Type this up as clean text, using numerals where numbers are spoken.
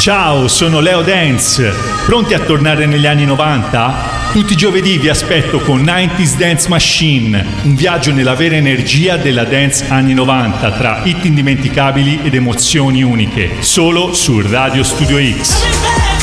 Ciao, sono Leo Dance. Pronti a tornare negli anni 90? Tutti i giovedì vi aspetto con 90s Dance Machine, un viaggio nella vera energia della dance anni 90 tra hit indimenticabili ed emozioni uniche, solo su Radio Studio X.